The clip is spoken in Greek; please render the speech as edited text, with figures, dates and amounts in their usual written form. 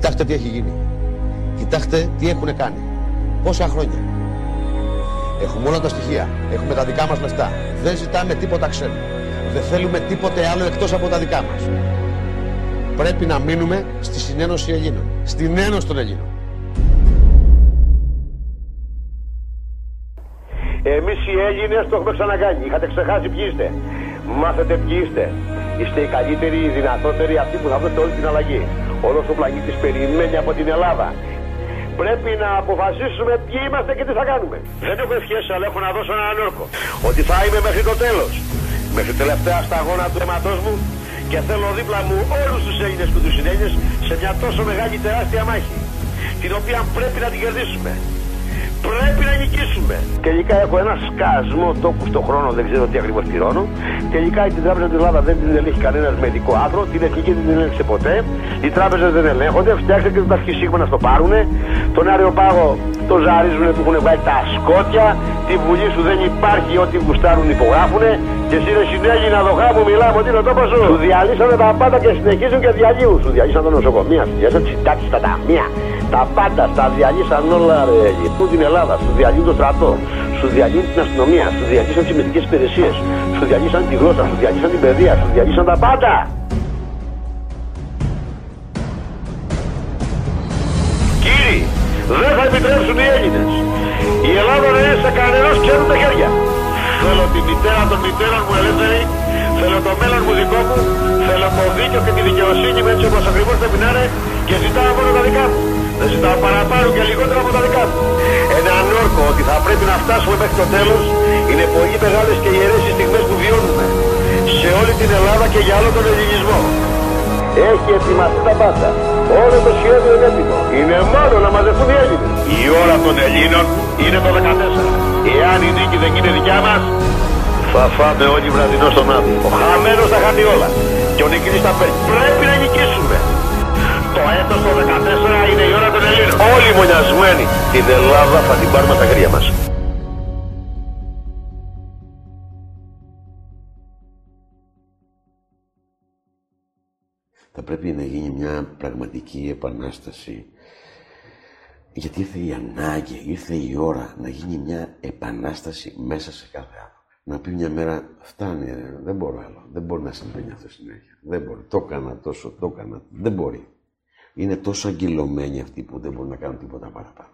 Κοιτάξτε τι έχει γίνει. Κοιτάξτε τι έχουν κάνει. Πόσα χρόνια. Έχουμε όλα τα στοιχεία. Έχουμε τα δικά μας λεφτά. Δεν ζητάμε τίποτα ξένο. Δεν θέλουμε τίποτε άλλο εκτός από τα δικά μας. Πρέπει να μείνουμε στη συνένωση Ελλήνων. Στην ένωση των Ελλήνων. Εμείς οι Έλληνες το έχουμε ξανακάνει. Είχατε ξεχάσει ποιοι είστε. Μάθετε ποιοι είστε. Είστε οι καλύτεροι, οι δυνατότεροι, αυτοί που θα βρείτε όλη την αλλαγή. Όλος ο πλανήτης περιμένει από την Ελλάδα. Πρέπει να αποφασίσουμε ποιοι είμαστε και τι θα κάνουμε. Δεν έχω ευχές, αλλά έχω να δώσω έναν όρκο. Ότι θα είμαι μέχρι το τέλος. Μέχρι τελευταία σταγόνα του αίματός μου και θέλω δίπλα μου όλους τους Έλληνες και τους συνέλληνες σε μια τόσο μεγάλη τεράστια μάχη. Την οποία πρέπει να την κερδίσουμε. Πρέπει να νικήσουμε. Τελικά έχω ένα σκασμό τόκου στον χρόνο, δεν ξέρω τι ακριβώς πληρώνω. Τελικά την Τράπεζα της Ελλάδας δεν την ελέγχει κανένας μεδικό άθρο, την εθνική δεν την ελέγξε ποτέ. Οι τράπεζες δεν ελέγχονται, φτιάξτε και τα σχισίγμα να στο πάρουνε. Τον Αριοπάγο το ζαρίζουνε που έχουν βάλει τα σκότια. Τη Βουλή σου δεν υπάρχει, ό,τι γουστάρουν υπογράφουνε. Και εσύ ρε συνέλλη να δοχά μου μιλάμε ότι είναι ο τόπος σου. Σου διαλύσανε τα πάντα και συνεχίζουν και διαλύουν. Σου διαλύσαν τα νοσοκομεία, σου διαλύσαν τις συντάξεις, τα ταμεία. Τα πάντα τα διαλύσαν όλα ρε. Που την Ελλάδα, σου διαλύουν το στρατό, σου διαλύουν την αστυνομία, σου διαλύσαν τις μυστικές υπηρεσίες, σου διαλύσαν τη γλώσσα, σου διαλύσαν την παιδεία, σου διαλύσαν τα πάντα. Κύριοι, δεν θα επιτρέψουν οι Έλληνες η Ελλάδα να είναι σε κανένας ξένου τα χέρια. Θέλω τη μητέρα των μητέρων μου ελεύθερη, θέλω το μέλλον μου δικό μου, θέλω το δίκαιο και τη δικαιοσύνη μου έτσι όπως ακριβώς πρέπει να είναι και ζητάω μόνο τα δικά μου. Δεν ζητάω παραπάνω και λιγότερα από τα δικά μου. Έναν όρκο ότι θα πρέπει να φτάσουμε μέχρι το τέλος είναι πολύ μεγάλες και ιερές οι στιγμές που βιώνουμε σε όλη την Ελλάδα και για όλο τον ελληνισμό. Έχει ετοιμαστεί τα πάντα. Όλο το σχέδιο είναι έτοιμο. Είναι μόνο να μαζευτούν οι Έλληνες. Η ώρα των Ελλήνων είναι το 14. Εάν η νίκη δεν είναι δικιά μας, θα φάμε όλοι βραδινό στον άδει. Ο χαμένος θα χάνει όλα. Και ο νικητής θα παίρνει. Πρέπει να νικήσουμε. Το έτος το 14 είναι η ώρα των Ελλήνων. Όλοι μονιασμένοι την Ελλάδα θα την πάρουμε στα χέρια μας. Θα πρέπει να γίνει μια πραγματική επανάσταση. Γιατί ήρθε η ανάγκη, ήρθε η ώρα να γίνει μια επανάσταση μέσα σε κάθε άνθρωπο. Να πει μια μέρα, φτάνει, δεν μπορώ άλλο. Δεν μπορεί να συμβαίνει αυτό συνέχεια. Δεν μπορεί. Το έκανα τόσο, το έκανα. Δεν μπορεί. Είναι τόσο αγκυλωμένοι αυτοί που δεν μπορούν να κάνουν τίποτα παραπάνω.